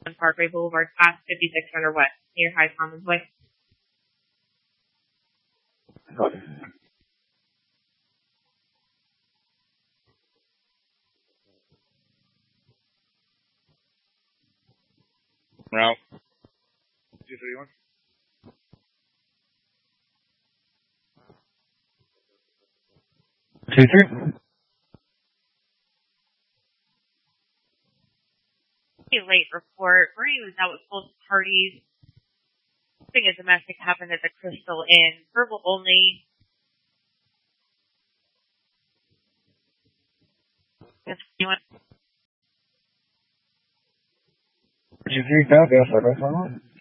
on Parkway Boulevard, past 5600 West, near High Commons Way. Route 231. Two, three. Late report. Marie was out with both parties. Something a domestic happened at the Crystal Inn. Verbal only. Yes, you want? 2-3, copy. I'll start by phone.